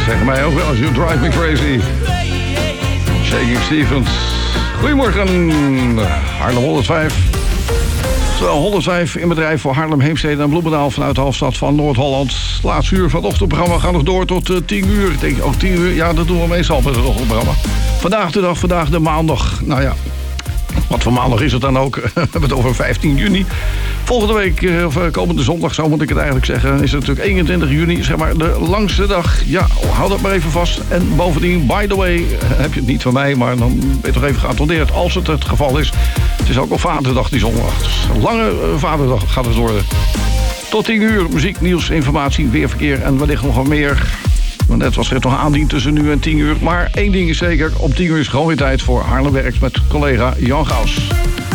zeggen mij ook wel eens, You Drive Me Crazy. Shaking Stevens. Goedemorgen, Haarlem 105. Terwijl 105 in bedrijf voor Haarlem, Heemstede en Bloemendaal vanuit de hoofdstad van Noord-Holland. Laatste uur van het ochtendprogramma gaat nog door tot 10 uur. Ik denk ook 10 uur, ja, dat doen we meestal met het ochtendprogramma. Vandaag de maandag. Nou ja, wat voor maandag is het dan ook? We hebben het over 15 juni. Volgende week, of komende zondag, zo moet ik het eigenlijk zeggen, is het natuurlijk 21 juni, zeg maar de langste dag. Ja, hou dat maar even vast. En bovendien, by the way, heb je het niet van mij, maar dan ben je toch even geattendeerd als het geval is. Het is ook al Vaderdag die zondag. Dus een lange Vaderdag gaat het worden. Tot 10 uur, muziek, nieuws, informatie, weerverkeer en wellicht nog wat meer. Maar net was er nog aandien tussen nu en 10 uur. Maar één ding is zeker, om 10 uur is gewoon weer tijd voor Haarlem Werkt met collega Jan Gaus.